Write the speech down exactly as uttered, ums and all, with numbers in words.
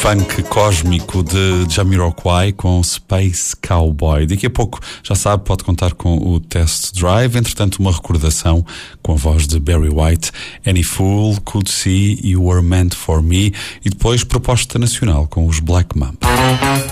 funk cósmico de Jamiroquai com Space Cowboy. Daqui a pouco, já sabe, pode contar com o Test Drive. Entretanto, uma recordação com a voz de Barry White, Any Fool Could See You Were Meant For Me, e depois proposta nacional com os Black Mamba.